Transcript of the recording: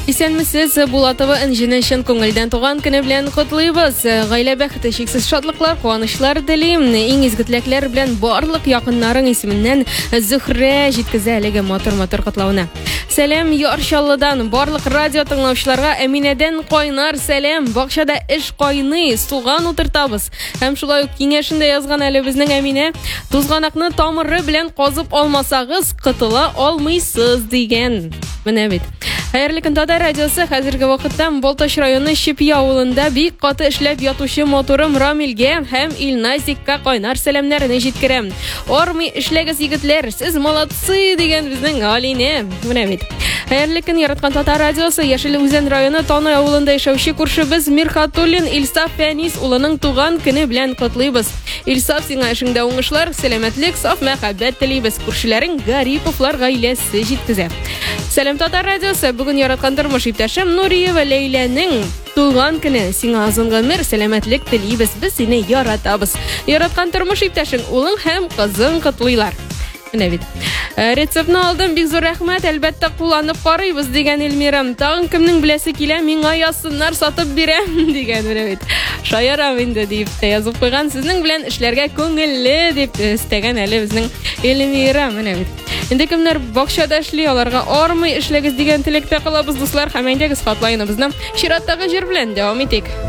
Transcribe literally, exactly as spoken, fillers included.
Исәнмесез, Булатова инженершен күңелдән туган көне белән котлыйбыз. Гаилә бәхете, шиксез шатлыклар, куанычлар телим. Иң изге теләкләр белән барлык якыннарың исеменнән Зөһрә җиткезә әлеге матур-матур котлауны. Сәлам Яршаллыдан барлык радио тыңлаучыларга, Әминәдән кайнар сәлам. Бакчада эш кайный, суган утыртабыз. Һәм шулай ук киңәшендә язган әле безнең Әминә, тузганакны тамыры белән казып алмасагыз, кытыла алмыйсыз дигән. Менә бит. Хәерле көн, Татар радиосы. Хәзерге вакытта Балтач районы Чепья авылында бик каты эшләп ятучы моторым Рамилгә һәм Илназикка кайнар сәламнәрне җиткерәм. Армый эшләгез егетләр, сез молодцы дигән безнең Алине. Менә бит. Хәерле көн, яраткан Татар радиосы. Яшел Үзән районы Таный авылында яшәүче күршебез Мирхатуллин Илсаф Фәнис улының туган көне белән котлыйбыз. Илсаф, сиңа эшеңдә уңышлар, сәламәтлек, саф мәхәббәт телибез. Күршеләрең Гариповлар гаиләсе җиткезә. Сәлам Татар радиосы. Бүген яраткан тормыш иптәшем Нуриева Ләйләнең туган көне. Сиңа озын гомер, сәламәтлек телибез. Без сине яратабыз. Яраткан тормыш иптәшең улың һәм кызың котлыйлар. Менә бит. Рецептны алдым, бик зур рәхмәт, әлбәттә кулланып карыйбыз дигән Эльмирам. Тагын кемнең беләсе килә, миңа язсыннар, сатып бирәм дигән менә бит. Шаярам инде дип язып куйган, сезнең белән эшләргә күңелле дип истәгән әле безнең Эльмира. Менә бит. Инде кемнәр бакчада эшли, аларга армый эшләгез дигән теләктә калабыз, дуслар. Һәм әйдәгез хатлайныбызны чираттагы җыр белән дәвам итик.